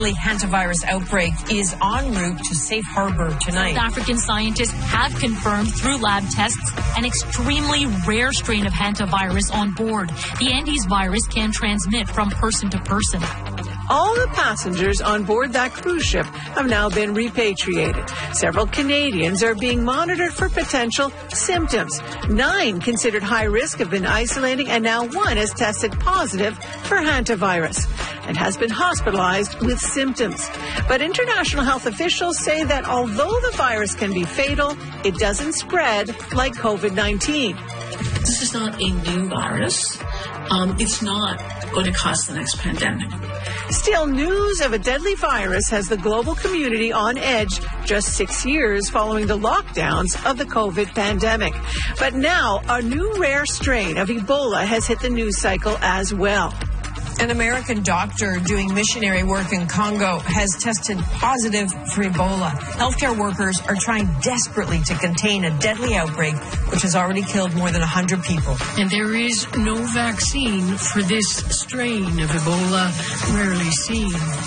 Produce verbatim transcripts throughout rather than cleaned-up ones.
The hantavirus outbreak is en route to Safe Harbor tonight. South African scientists have confirmed through lab tests an extremely rare strain of hantavirus on board. The Andes virus can transmit from person to person. All the passengers on board that cruise ship have now been repatriated. Several Canadians are being monitored for potential symptoms. Nine considered high risk have been isolating, and now one has tested positive for hantavirus and has been hospitalized with symptoms. But international health officials say that although the virus can be fatal, it doesn't spread like COVID nineteen. This is not a new virus. Um, it's not going to cause the next pandemic. Still, news of a deadly virus has the global community on edge just six years following the lockdowns of the COVID pandemic. But now, a new rare strain of Ebola has hit the news cycle as well. An American doctor doing missionary work in Congo has tested positive for Ebola. Healthcare workers are trying desperately to contain a deadly outbreak, which has already killed more than one hundred people. And there is no vaccine for this strain of Ebola, rarely seen.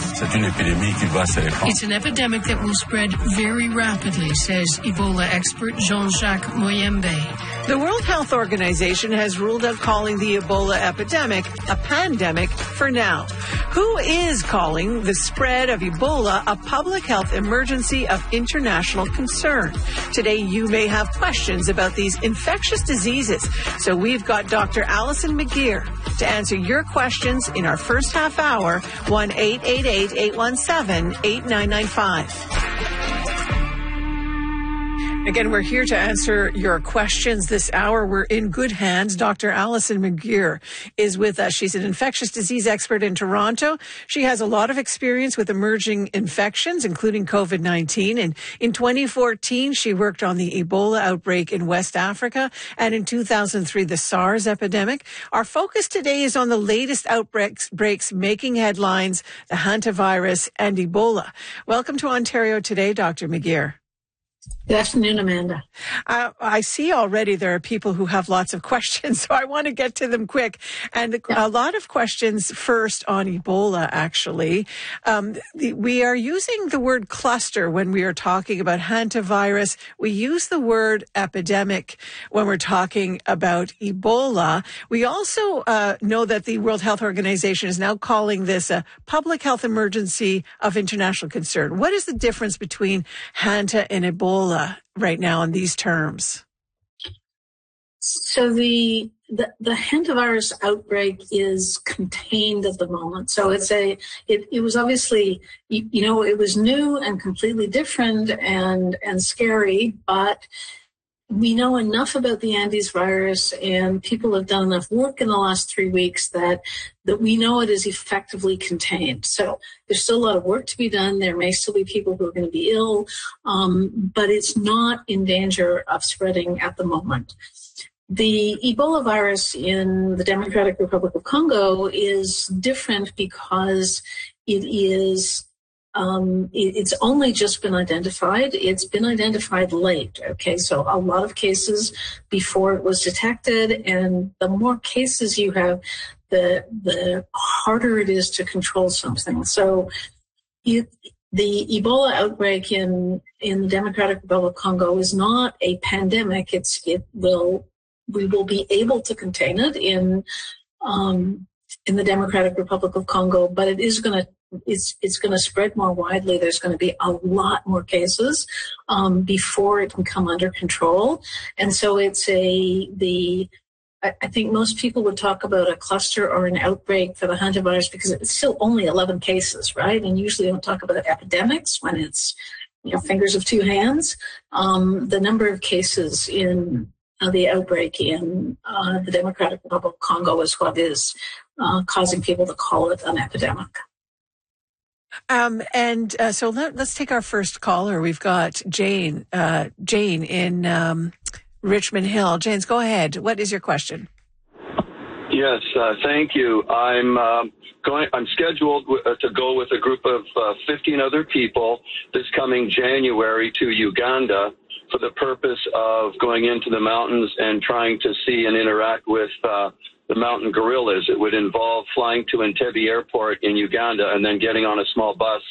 It's an epidemic that will spread very rapidly, says Ebola expert Jean-Jacques Moyembe. The World Health Organization has ruled out calling the Ebola epidemic a pandemic for now. Who is calling the spread of Ebola a public health emergency of international concern? Today, you may have questions about these infectious diseases. So we've got Doctor Alison McGeer to answer your questions in our first half hour, one eight eight eight, eight one seven, eight nine nine five. Again, we're here to answer your questions this hour. We're in good hands. Doctor Alison McGeer is with us. She's an infectious disease expert in Toronto. She has a lot of experience with emerging infections, including COVID nineteen. And in twenty fourteen, she worked on the Ebola outbreak in West Africa, and in two thousand three, the SARS epidemic. Our focus today is on the latest outbreaks breaks making headlines, the hantavirus and Ebola. Welcome to Ontario Today, Doctor McGeer. Good afternoon, Amanda. Uh, I see already there are people who have lots of questions, so I want to get to them quick. And the, yeah. a lot of questions first on Ebola, actually. Um, the, we are using the word cluster when we are talking about hantavirus. We use the word epidemic when we're talking about Ebola. We also uh, know that the World Health Organization is now calling this a public health emergency of international concern. What is the difference between Hanta and Ebola right now in these terms? So the, the the hantavirus outbreak is contained at the moment. So it's a it, it was obviously you, you know it was new and completely different and and scary, but we know enough about the Andes virus, and people have done enough work in the last three weeks that that we know it is effectively contained. So there's still a lot of work to be done. There may still be people who are going to be ill, um, but it's not in danger of spreading at the moment. The Ebola virus in the Democratic Republic of Congo is different because it is Um, it, it's only just been identified. It's been identified late. Okay, so a lot of cases before it was detected, and the more cases you have, the the harder it is to control something. So, it, the Ebola outbreak in in the Democratic Republic of Congo is not a pandemic. It's it will we will be able to contain it in um, in the Democratic Republic of Congo, but it is going to. It's it's going to spread more widely. There's going to be a lot more cases um, before it can come under control, and so it's a the. I think most people would talk about a cluster or an outbreak for the hantavirus because it's still only eleven cases, right? And usually don't talk about epidemics when it's you know fingers of two hands. Um, the number of cases in uh, the outbreak in uh, the Democratic Republic of Congo is what is uh, causing people to call it an epidemic. Um, and uh, so let, let's take our first caller. We've got Jane, uh, Jane in um, Richmond Hill. James, go ahead. What is your question? Yes, uh, thank you. I'm uh, going. I'm scheduled w- uh, to go with a group of uh, fifteen other people this coming January to Uganda for the purpose of going into the mountains and trying to see and interact with uh, the mountain gorillas. It would involve flying to Entebbe Airport in Uganda and then getting on a small bus